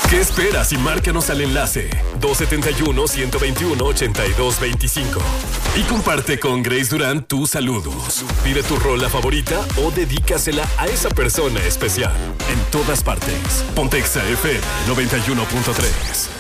¿Qué esperas? Y márcanos al enlace 271-121-8225. Y comparte con Grace Durán tus saludos. Pide tu rola favorita o dedícasela a esa persona especial. En todas partes. Pontexa FM 91.3.